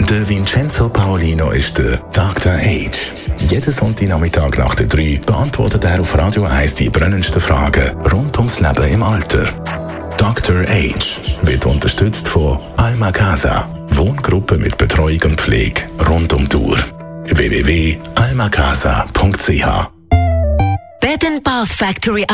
Der Vincenzo Paolino ist der Dr. Age. Jeden Sonntagnachmittag nach der 3 beantwortet er auf Radio 1 die brennendsten Fragen rund ums Leben im Alter. Dr. Age wird unterstützt von Alma Casa, Wohngruppe mit Betreuung und Pflege rund um die Uhr. www.almacasa.ch Bed & Bath Factory